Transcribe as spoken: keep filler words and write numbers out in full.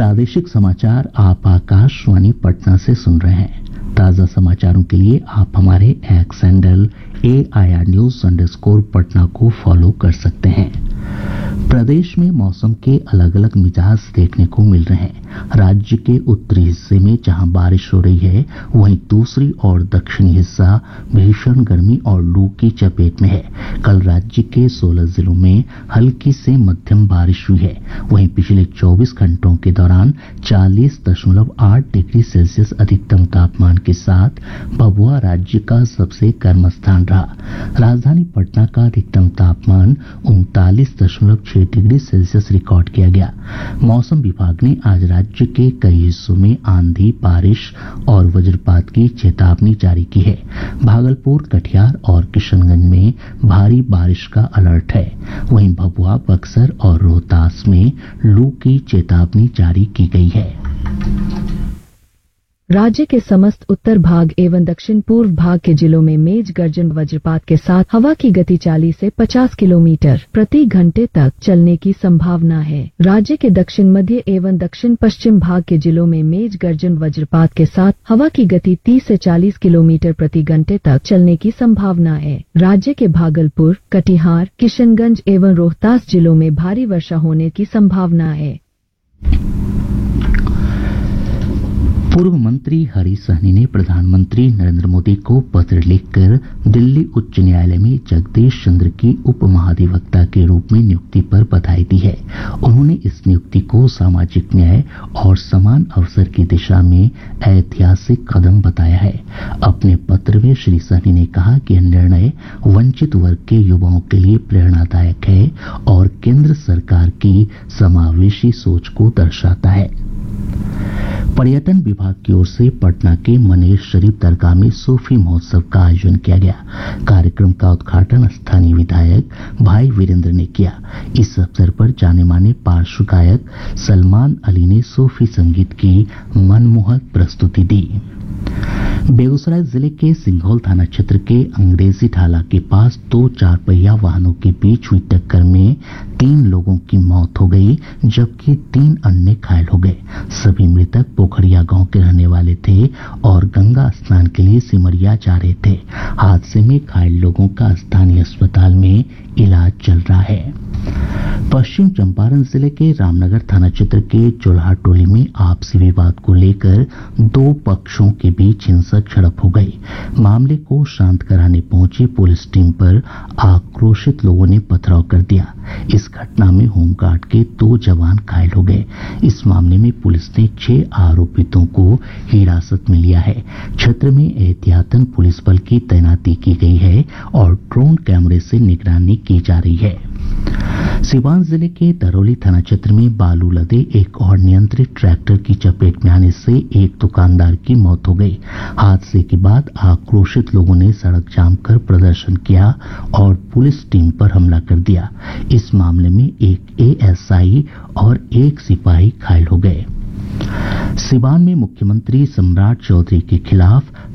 प्रादेशिक समाचार आप आकाशवाणी पटना से सुन रहे हैं। ताज़ा समाचारों के लिए आप हमारे x handle A I R news underscore Patna को फॉलो कर सकते हैं। प्रदेश में मौसम के अलग अलग मिजाज देखने को मिल रहे हैं। राज्य के उत्तरी हिस्से में जहां बारिश हो रही है, वहीं दूसरी और दक्षिणी हिस्सा भीषण गर्मी और लू की चपेट में है। कल राज्य के सोलह जिलों में हल्की से मध्यम बारिश हुई है। वहीं पिछले चौबीस घंटों के दौरान चालीस दशमलव आठ डिग्री सेल्सियस अधिकतम तापमान के साथ भभुआ राज्य का सबसे गर्म स्थान रहा। राजधानी पटना का अधिकतम तापमान उनतालीस दशमलव छह डिग्री सेल्सियस रिकॉर्ड किया गया। मौसम विभाग ने आज राज्य के कई हिस्सों में आंधी, बारिश और वज्रपात की चेतावनी जारी की है। भागलपुर, कटिहार और किशनगंज में भारी बारिश का अलर्ट है। वहीं भभुआ, बक्सर और रोहतास में लू की चेतावनी जारी की गई है। राज्य के समस्त उत्तर भाग एवं दक्षिण पूर्व भाग के जिलों में मेघ गर्जन वज्रपात के साथ हवा की गति चालीस से पचास किलोमीटर प्रति घंटे तक चलने की संभावना है। राज्य के दक्षिण मध्य एवं दक्षिण पश्चिम भाग के जिलों में मेघ गर्जन वज्रपात के साथ हवा की गति तीस से चालीस किलोमीटर प्रति घंटे तक चलने की संभावना है। राज्य के भागलपुर, कटिहार, किशनगंज एवं रोहतास जिलों में भारी वर्षा होने की संभावना है। पूर्व मंत्री हरीश सहनी ने प्रधानमंत्री नरेंद्र मोदी को पत्र लिखकर दिल्ली उच्च न्यायालय में जगदीश चंद्र की उप महाधिवक्ता के रूप में नियुक्ति पर बधाई दी है। उन्होंने इस नियुक्ति को सामाजिक न्याय और समान अवसर की दिशा में ऐतिहासिक कदम बताया है। अपने पत्र में श्री सहनी ने कहा कि यह निर्णय वंचित वर्ग के युवाओं के लिए प्रेरणादायक है और केंद्र सरकार की समावेशी सोच को दर्शाता है। पर्यटन विभाग की ओर से पटना के मनेर शरीफ दरगाह में सूफी महोत्सव का आयोजन किया गया। कार्यक्रम का उद्घाटन स्थानीय विधायक भाई वीरेंद्र ने किया। इस अवसर पर जाने माने पार्श्व गायक सलमान अली ने सूफी संगीत की मनमोहक प्रस्तुति दी। बेगूसराय जिले के सिंघौल थाना क्षेत्र के अंग्रेजी ढाला के पास दो चार पहिया वाहनों के बीच हुई टक्कर में तीन लोगों की मौत हो गई, जबकि तीन अन्य घायल हो गए। सभी मृतक पोखरिया गांव के रहने वाले थे और गंगा स्नान के लिए सिमरिया जा रहे थे। हादसे में घायल लोगों का स्थानीय अस्पताल में इलाज चल रहा है। पश्चिम चंपारण जिले के रामनगर थाना क्षेत्र के चोल्हा टोली में आपसी विवाद को लेकर दो पक्षों के बीच हिंसक झड़प हो गई। मामले को शांत कराने पहुंची पुलिस टीम पर आक्रोशित लोगों ने पथराव कर दिया। इस घटना में होमगार्ड के दो जवान घायल हो गए। इस मामले में पुलिस ने छह आरोपितों को हिरासत में लिया है। क्षेत्र में एहतियातन पुलिस बल की तैनाती की गई है और ड्रोन कैमरे से निगरानी की जा रही है। सिवान जिले के दरौली थाना क्षेत्र में बालू लदे एक और नियंत्रित ट्रैक्टर की चपेट में आने से एक दुकानदार की मौत हो गई। हादसे के बाद आक्रोशित लोगों ने सड़क जाम कर प्रदर्शन किया और पुलिस टीम पर हमला कर दिया। इस मामले में एक ए एस आई और एक सिपाही घायल हो गए। सिवान में मुख्यमंत्री सम्राट चौधरी के खिलाफ